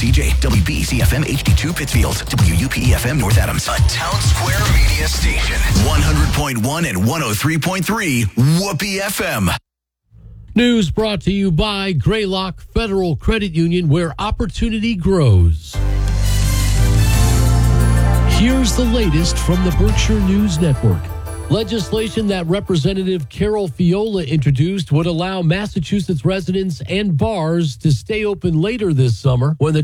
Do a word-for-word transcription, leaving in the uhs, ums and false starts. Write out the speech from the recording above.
C J, W B C F M H D two Pittsfield, W U P E F M North Adams. A Town Square media station. one hundred point one and one oh three point three Whoopee F M. News brought to you by Greylock Federal Credit Union, where opportunity grows. Here's the latest from the Berkshire News Network. Legislation that Representative Carol Fiola introduced would allow Massachusetts residents and bars to stay open later this summer when the